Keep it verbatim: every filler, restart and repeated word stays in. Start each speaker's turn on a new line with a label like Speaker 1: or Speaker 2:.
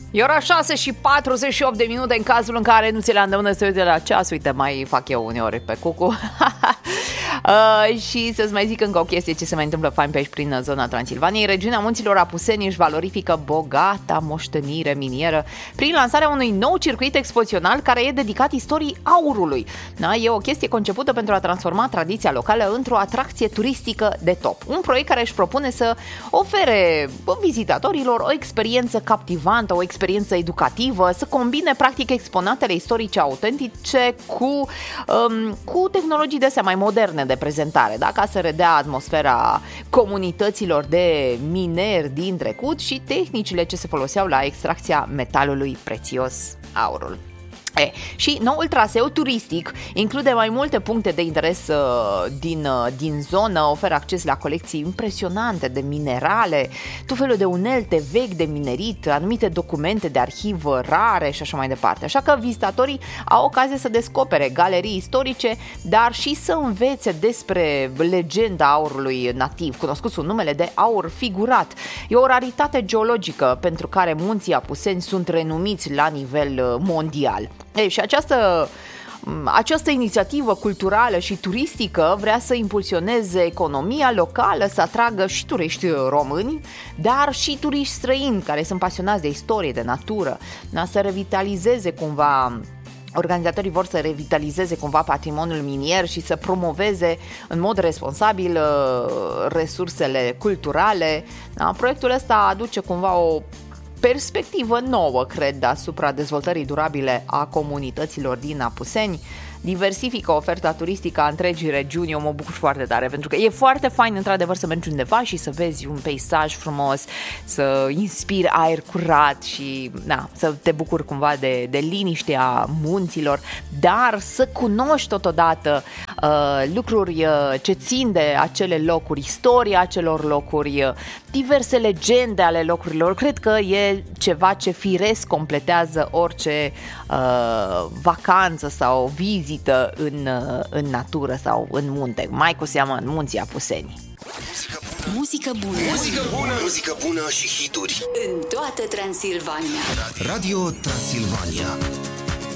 Speaker 1: E ora șase și patruzeci și opt de minute în cazul în care nu ți le îndemână să uite la ceas. Uite, mai fac eu uneori pe cucu. uh, Și să-ți mai zic încă o chestie ce se mai întâmplă fain pe aici prin zona Transilvaniei. Regiunea Munților Apuseni își valorifică bogata moștenire minieră prin lansarea unui nou circuit expozițional care e dedicat istoriei aurului. Da? E o chestie concepută pentru a transforma tradiția locală într-o atracție turistică de top. Un proiect care își propune să ofere vizitatorilor o experiență captivantă, o experiență educativă, să combine practic exponatele istorice autentice cu, um, cu tehnologii de astea mai moderne de prezentare, da? Ca să redea atmosfera comunităților de mineri din trecut și tehnicile ce se foloseau la extracția metalului prețios, aurul. E, și noul traseu turistic include mai multe puncte de interes uh, din, uh, din zonă, oferă acces la colecții impresionante de minerale, tot felul de unelte vechi de minerit, anumite documente de arhivă rare și așa mai departe. Așa că vizitatorii au ocazie să descopere galerii istorice, dar și să învețe despre legenda aurului nativ, cunoscut sub numele de aur figurat. E o raritate geologică pentru care munții Apuseni sunt renumiți la nivel mondial. Ei, și această, această inițiativă culturală și turistică vrea să impulsioneze economia locală, să atragă și turiști români, dar și turiști străini care sunt pasionați de istorie, de natură, da, să revitalizeze cumva. Organizatorii vor să revitalizeze cumva patrimoniul minier și să promoveze în mod responsabil resursele culturale. Da, proiectul ăsta aduce cumva o perspectivă nouă, cred, asupra dezvoltării durabile a comunităților din Apuseni, diversifică oferta turistică a întregii regiuni. Eu mă bucur foarte tare, pentru că e foarte fain într-adevăr să mergi undeva și să vezi un peisaj frumos, să inspiri aer curat și na, să te bucuri cumva de, de liniștea munților, dar să cunoști totodată uh, lucruri uh, ce țin de acele locuri, istoria acelor locuri, uh, diverse legende ale locurilor. Cred că e ceva ce firesc completează orice uh, vacanță sau vizită în, uh, în natură sau în munte, mai cu seamă în munții Apuseni.
Speaker 2: Muzică bună.
Speaker 3: Muzică bună. Muzică bună și hituri
Speaker 2: în toată Transilvania.
Speaker 3: Radio Transilvania.